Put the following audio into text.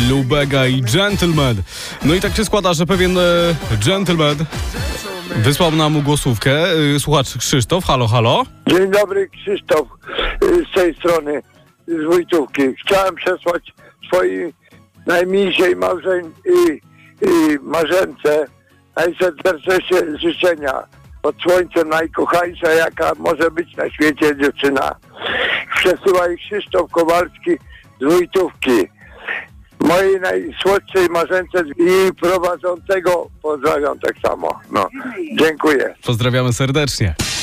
Lubega i Gentleman. No i tak się składa, że pewien gentleman wysłał nam głosówkę. Słuchacz Krzysztof, halo, halo. Dzień dobry, Krzysztof z tej strony, z Wójtówki. Chciałem przesłać swojej najmilszej marzence najserdeczniejsze życzenia pod słońcem, najkochańsza jaka może być na świecie dziewczyna. Przesyła ich Krzysztof Kowalski z Wójtówki. Mojej najsłodszej marzence i prowadzącego pozdrawiam tak samo. No, dziękuję. Pozdrawiamy serdecznie.